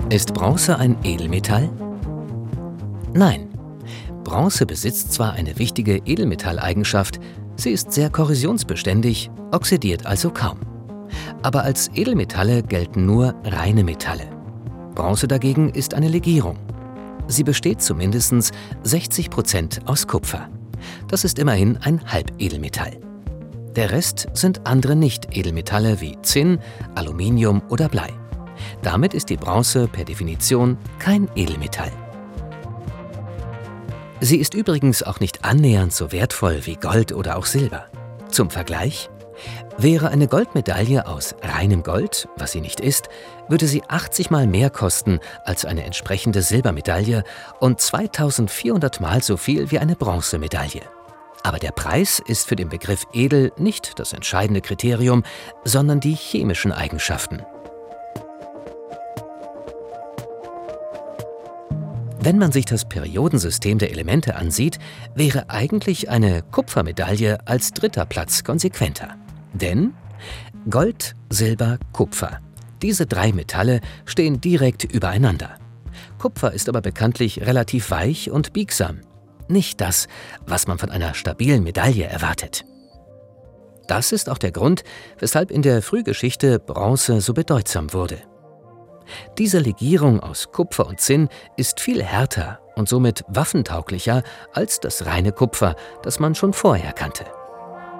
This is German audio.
Ist Bronze ein Edelmetall? Nein. Bronze besitzt zwar eine wichtige Edelmetalleigenschaft, sie ist sehr korrosionsbeständig, oxidiert also kaum. Aber als Edelmetalle gelten nur reine Metalle. Bronze dagegen ist eine Legierung. Sie besteht zu mindestens 60% aus Kupfer. Das ist immerhin ein Halbedelmetall. Der Rest sind andere Nicht-Edelmetalle wie Zinn, Aluminium oder Blei. Damit ist die Bronze per Definition kein Edelmetall. Sie ist übrigens auch nicht annähernd so wertvoll wie Gold oder auch Silber. Zum Vergleich: Wäre eine Goldmedaille aus reinem Gold, was sie nicht ist, würde sie 80 Mal mehr kosten als eine entsprechende Silbermedaille und 2400 Mal so viel wie eine Bronzemedaille. Aber der Preis ist für den Begriff edel nicht das entscheidende Kriterium, sondern die chemischen Eigenschaften. Wenn man sich das Periodensystem der Elemente ansieht, wäre eigentlich eine Kupfermedaille als dritter Platz konsequenter. Denn Gold, Silber, Kupfer. Diese drei Metalle stehen direkt übereinander. Kupfer ist aber bekanntlich relativ weich und biegsam. Nicht das, was man von einer stabilen Medaille erwartet. Das ist auch der Grund, weshalb in der Frühgeschichte Bronze so bedeutsam wurde. Diese Legierung aus Kupfer und Zinn ist viel härter und somit waffentauglicher als das reine Kupfer, das man schon vorher kannte.